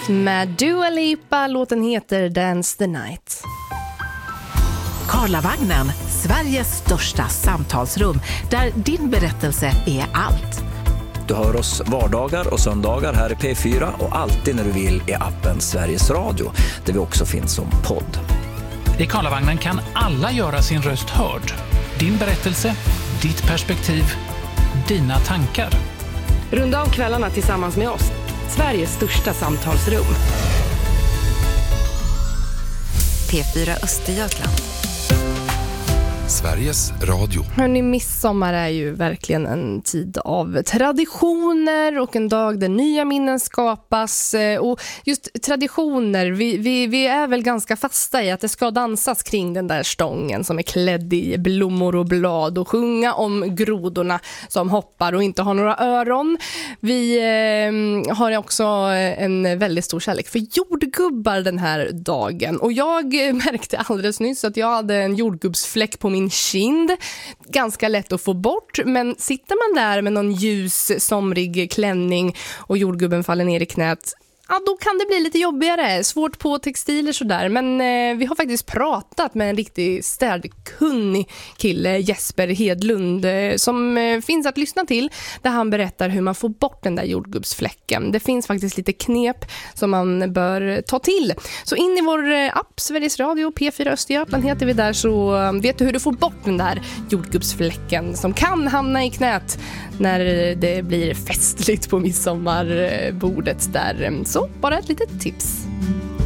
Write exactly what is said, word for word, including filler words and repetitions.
med Dua Lipa. Låten heter Dance the Night. Karlavagnen, Sveriges största samtalsrum där din berättelse är allt. Du hör oss vardagar och söndagar här i P fyra och alltid när du vill i appen Sveriges Radio, där vi också finns som podd. I Karlavagnen kan alla göra sin röst hörd. Din berättelse, ditt perspektiv, dina tankar. Runda av kvällarna tillsammans med oss. Sveriges största samtalsrum. P fyra Östergötland. Sveriges Radio. Hörrni, midsommar är ju verkligen en tid av traditioner och en dag där nya minnen skapas. Och just traditioner, vi, vi, vi är väl ganska fasta i att det ska dansas kring den där stången som är klädd i blommor och blad och sjunga om grodorna som hoppar och inte har några öron. Vi eh, har också en väldigt stor kärlek för jordgubbar den här dagen. Och jag märkte alldeles nyss att jag hade en jordgubbsfläck på min min kind. Ganska lätt att få bort, men sitter man där med någon ljus, somrig klänning och jordgubben faller ner i knät, ja, då kan det bli lite jobbigare. Svårt på textiler sådär. Men eh, vi har faktiskt pratat med en riktigt städkunnig kille, Jesper Hedlund, eh, som eh, finns att lyssna till, där han berättar hur man får bort den där jordgubbsfläcken. Det finns faktiskt lite knep som man bör ta till. Så in i vår eh, app, Sveriges Radio, P fyra Östergötland heter vi där, så eh, vet du hur du får bort den där jordgubbsfläcken som kan hamna i knät när det blir festligt på midsommarbordet där. Så bara ett litet tips.